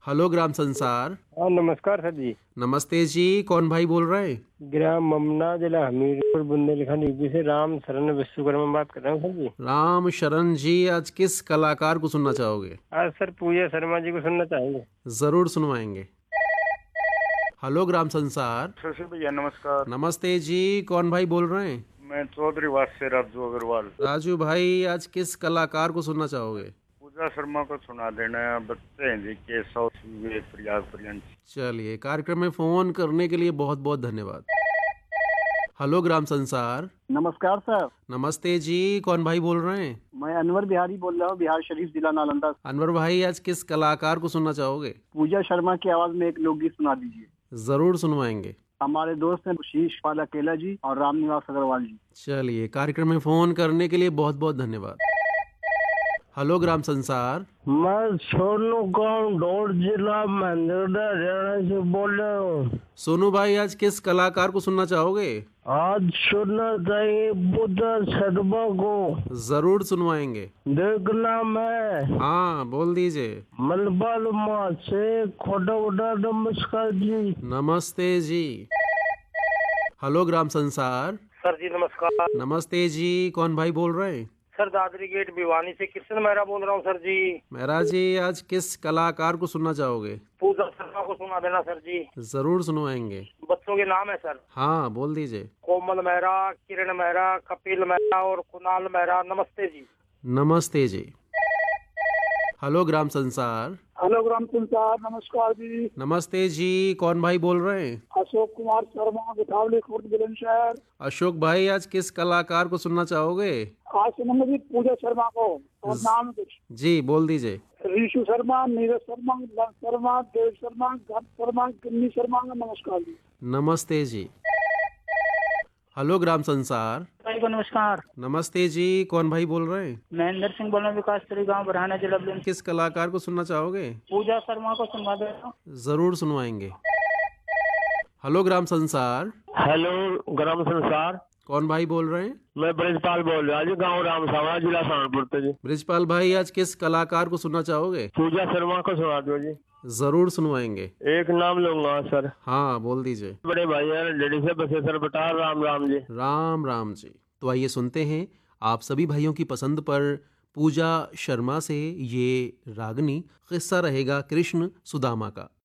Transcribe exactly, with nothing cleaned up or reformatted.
Hello ग्राम संसार। हाँ नमस्कार सर जी। नमस्ते जी, कौन भाई बोल रहे हैं? ग्राम ममना, जिला हमीरपुर, बुंदेलखंड, यूपी से राम शरण विश्वकर्मा बात कर रहा हूँ सर जी। राम शरण जी, आज किस कलाकार को सुनना चाहोगे? आज सर पूजा शर्मा जी को सुनना चाहेंगे। जरूर सुनवाएंगे। हेलो ग्राम संसार। शशि भैया नमस्कार। नमस्ते जी, कौन भाई बोल रहे हैं? मैं चौधरी वास से राजू अग्रवाल। राजू भाई, आज किस कलाकार को सुनना चाहोगे? पूजा शर्मा को सुना देना। बच्चे हैं जी के सौ प्रयाग पर्यंत। चलिए, कार्यक्रम में फोन करने के लिए बहुत बहुत धन्यवाद। हेलो ग्राम संसार। नमस्कार सर। नमस्ते जी, कौन भाई बोल रहे हैं? मैं अनवर बिहारी बोल रहा हूँ, बिहार शरीफ जिला नालंदा। अनवर भाई, आज किस कलाकार को सुनना चाहोगे? पूजा शर्मा की आवाज में एक लोकगीत सुना दीजिए। जरूर सुनवाएंगे। हमारे दोस्त हैं शीश पाल अकेला जी और रामनिवास अग्रवाल जी। चलिए, कार्यक्रम में फोन करने के लिए बहुत बहुत धन्यवाद। हेलो ग्राम संसार। मैं सोनू गांव डोर जिला महेंद्रगढ़ हरियाणा से बोल रहा हूँ। सोनू भाई, आज किस कलाकार को सुनना चाहोगे? आज सुनना चाहिए पूजा शर्मा को। जरूर सुनवाएंगे। देखना मैं हाँ, बोल दीजिए। मलबाल माँ से खोटा उड़ा नमस्कार जी। नमस्ते जी। हेलो ग्राम संसार। सर जी नमस्कार। नमस्ते जी, कौन भाई बोल रहे हैं? सर दादरी गेट भिवानी से कृष्ण मेहरा बोल रहा हूँ सर जी। मेहरा जी, आज किस कलाकार को सुनना चाहोगे? पूजा शर्मा को सुना देना सर जी। जरूर सुनवाएंगे। बच्चों के नाम है सर। हाँ, बोल दीजिए। कोमल मेहरा, किरण मेहरा, कपिल मेहरा और कुणाल मेहरा। नमस्ते जी। नमस्ते जी। हेलो ग्राम संसार। हेलो ग्राम संसार। नमस्कार जी। नमस्ते जी, कौन भाई बोल रहे हैं? अशोक कुमार शर्मा, बिठावली, खुर्द, बुलंदशहर। अशोक भाई, आज किस कलाकार को सुनना चाहोगे? आज सुनेंगे जी पूजा शर्मा को। और नाम कुछ जी, बोल दीजिए। ऋषु शर्मा, नीरज शर्मा, लव शर्मा, देव शर्मा, घट शर्मा, किन्नी शर्मा। नमस्कार जी। नमस्ते जी। हेलो ग्राम संसार। भाई को नमस्कार। नमस्ते जी, कौन भाई बोल रहे हैं? महेंद्र सिंह बोल रहा हूँ, विकास तरी गाँव बरहाना जिला बुलंदशहर। किस कलाकार को सुनना चाहोगे? पूजा शर्मा को सुनवा दे रहा हूँ। जरूर सुनवाएंगे। हेलो ग्राम संसार। हेलो ग्राम संसार। कौन भाई बोल रहे हैं? मैं ब्रजपाल बोल रहा हूँ जी, गाँव रामसावड़ा, जिला सहारनपुर से जी। ब्रिजपाल भाई, आज किस कलाकार को सुनना चाहोगे? पूजा शर्मा को सुना दो जी। जरूर सुनवाएंगे। एक नाम लूंगा सर। हाँ, बोल दीजिए। बड़े भाई है लेडी से बसेसर बटा। राम राम जी। राम राम जी। तो आइए सुनते हैं आप सभी भाइयों की पसंद पर पूजा शर्मा से ये रागनी। किस्सा रहेगा कृष्ण सुदामा का।